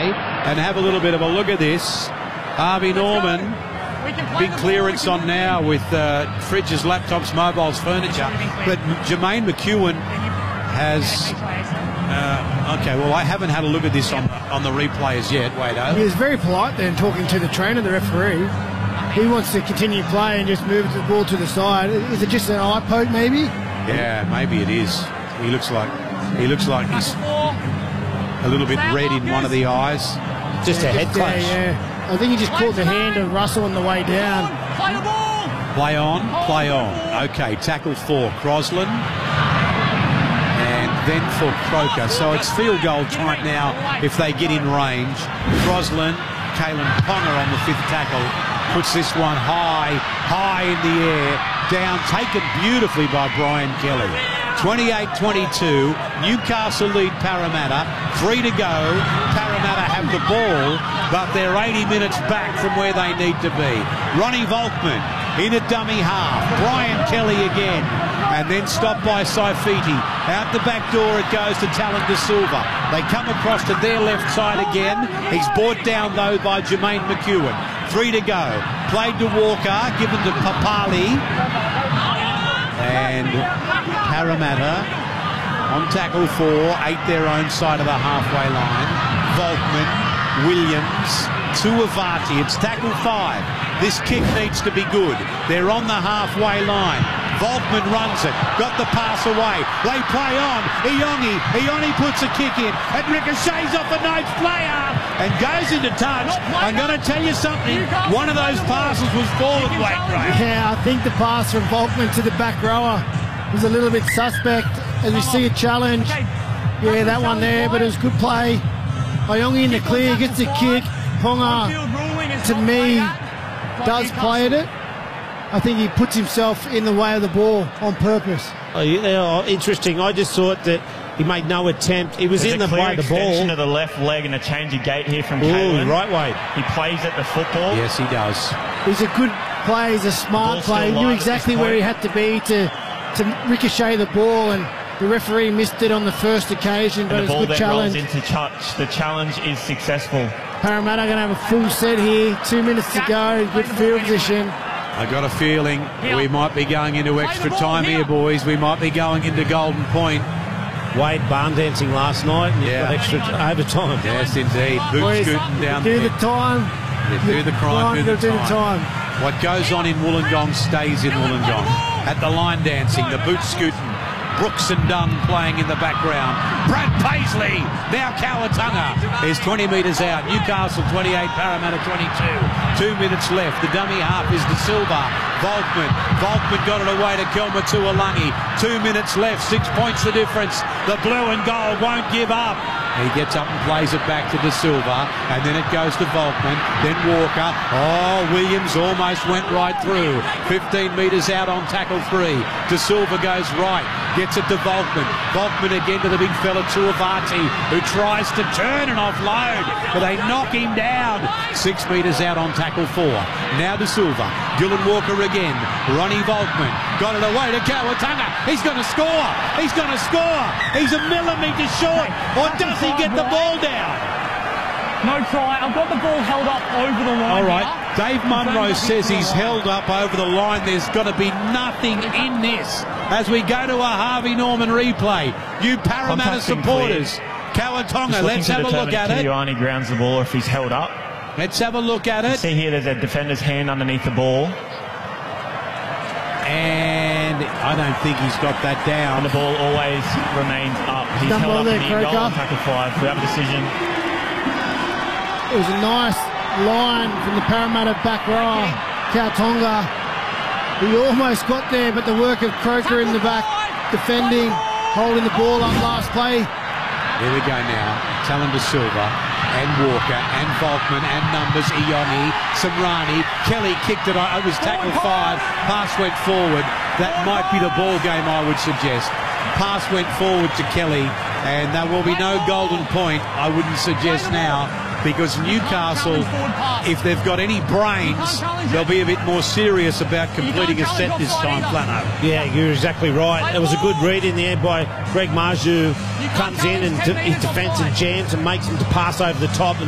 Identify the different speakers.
Speaker 1: and have a little bit of a look at this. Harvey Norman, big clearance on now with fridges, laptops, mobiles, furniture. But Jermaine McEwen has... okay, well, I haven't had a look at this on the replay as yet, Wado.
Speaker 2: He was very polite then, talking to the trainer, the referee. He wants to continue playing and just move the ball to the side. Is it just an eye poke, maybe?
Speaker 1: Yeah, maybe it is. He looks like he's a little bit red in one of the eyes. Just a head clash.
Speaker 2: Yeah. I think he just caught the hand of Russell on the way down.
Speaker 1: Play on, play on. Okay, tackle for Crosland. And then for Croker. So it's field goal time now if they get in range. Crosland, Kalen Ponga on the 5th tackle. Puts this one high in the air. Down, taken beautifully by Brian Kelly. 28-22. Newcastle lead Parramatta. 3 to go. Parramatta have the ball, but they're 80 minutes back from where they need to be. Ronnie Volkman in a dummy half. Brian Kelly again. And then stopped by Saifiti. Out the back door it goes to Talon De Silva. They come across to their left side again. He's brought down though by Jermaine McEwen. 3 to go. Played to Walker, given to Papali. And Parramatta on tackle 4, 8 their own side of the halfway line. Volkman, Williams, Tuivasa. It's tackle 5. This kick needs to be good. They're on the halfway line. Volkman runs it, got the pass away. They play on. Ioni puts a kick in. It ricochets off a nice player and goes into touch. I'm going to tell you something. One of those passes was forward, Blake Ray.
Speaker 2: Yeah, I think the pass from Volkman to the back rower was a little bit suspect. As we see a challenge. Yeah, that one there, but it was good play. Iongi in the clear, gets the kick. Ponga, to me, does play at it. I think he puts himself in the way of the ball on purpose.
Speaker 3: Oh, yeah, interesting. I just thought that he made no attempt. He was in the way of the ball.
Speaker 4: Extension of the left leg and a change of gait here from Kalen.
Speaker 3: Right way.
Speaker 4: He plays at the football.
Speaker 1: Yes, he does.
Speaker 2: He's a good play. He's a smart play. He knew exactly where he had to be to ricochet the ball, and the referee missed it on the first occasion, but it's a good challenge.
Speaker 4: Rolls into touch. The challenge is successful.
Speaker 2: Parramatta going to have a full set here. 2 minutes to go. Good field position.
Speaker 1: I got a feeling we might be going into extra time here, boys. We might be going into Golden Point.
Speaker 3: Wade barn dancing last night, and got extra overtime.
Speaker 1: Yes, indeed. Boot scooting down
Speaker 2: do
Speaker 1: there.
Speaker 2: The time.
Speaker 1: Do the crime, do the time.
Speaker 2: time.
Speaker 1: What goes on in Wollongong stays in Wollongong. At the line dancing, the boot scooting. Brooks and Dunn playing in the background. Brad Paisley, now Kawatunga is 20 metres out. Newcastle 28, Parramatta 22. 2 minutes left. The dummy half is De Silva. Volkman got it away to Kelma Tuolangi. 2 minutes left. 6 points the difference. The blue and gold won't give up. He gets up and plays it back to De Silva, and then it goes to Volkman, then Walker. Oh, Williams almost went right through. 15 metres out on tackle 3. De Silva goes right, gets it to Volkman. Volkman again to the big fella Tuivasa, who tries to turn and offload, but they knock him down. 6 metres out on tackle 4. Now De Silva. Dylan Walker again. Ronnie Volkman got it away to Kawatunga. He's going to score. He's going to score. He's a millimetre short. Or does he get the ball down?
Speaker 5: No try. I've got the ball held up over the line.
Speaker 1: All right. Dave Munro says he's held up over the line. There's got to be nothing in this as we go to a Harvey Norman replay. You Parramatta supporters. Kawatunga, let's have a look at it.
Speaker 4: Ioani grounds the ball, or if he's held up.
Speaker 1: Let's have a look at it.
Speaker 4: See here, there's a defender's hand underneath the ball.
Speaker 1: And I don't think he's got that down.
Speaker 4: And the ball always remains up. He's held up in the goal on tackle 5. We have a decision.
Speaker 2: It was a nice line from the Parramatta back row. Kawatunga. He almost got there, but the work of Croker in the back, defending, holding the ball up last play.
Speaker 1: Here we go now. Talon De Silva and Walker and Volkman and numbers. Ioni, Samrani. Kelly kicked it. It was tackle 5. Pass went forward. That might be the ball game, I would suggest. Pass went forward to Kelly, and there will be no Golden Point, I wouldn't suggest now, because Newcastle, if they've got any brains, they'll be a bit more serious about completing a set this time, Flano.
Speaker 3: Yeah, you're exactly right. It was a good read in the end by Greg Marju. Comes in and he defends and jams and makes him to pass over the top.